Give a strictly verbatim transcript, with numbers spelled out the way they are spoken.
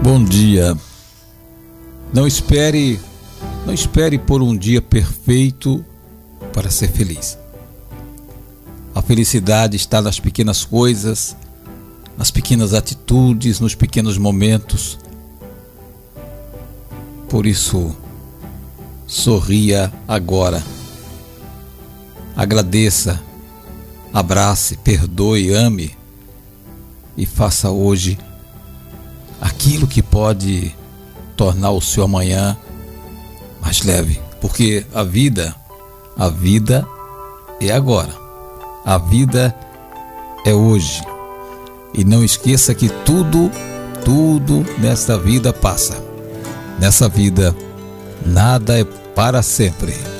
Bom dia. Não espere, não espere por um dia perfeito para ser feliz. A felicidade está nas pequenas coisas, nas pequenas atitudes, nos pequenos momentos. Por isso, sorria agora. Agradeça, abrace, perdoe, ame e faça hoje aquilo que pode tornar o seu amanhã mais leve, porque a vida, a vida é agora, a vida é hoje. E não esqueça que tudo, tudo nesta vida passa. Nessa vida, nada é para sempre.